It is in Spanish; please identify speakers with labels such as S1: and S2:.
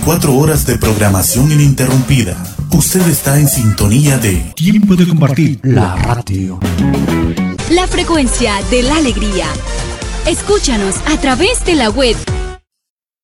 S1: 4 horas de programación ininterrumpida. Usted está en sintonía de
S2: Tiempo de Compartir, la radio.
S3: La frecuencia de la alegría. Escúchanos a través de la web